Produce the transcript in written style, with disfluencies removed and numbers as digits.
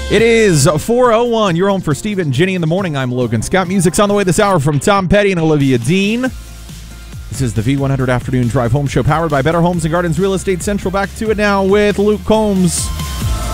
It is 4:01. You're home for Steve and Ginny in the morning. I'm Logan Scott. Music's on the way this hour from Tom Petty and Olivia Dean. This is the V100 Afternoon Drive Home Show powered by Better Homes and Gardens Real Estate Central. Back to it now with Luke Combs.